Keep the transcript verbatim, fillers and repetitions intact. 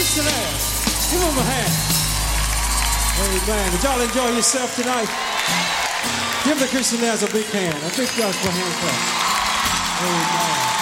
Christian Ayers. Give him a hand. Amen. Did y'all enjoy yourself tonight? Give the Christian Ayers a big hand. A big gospel hand clap. Amen.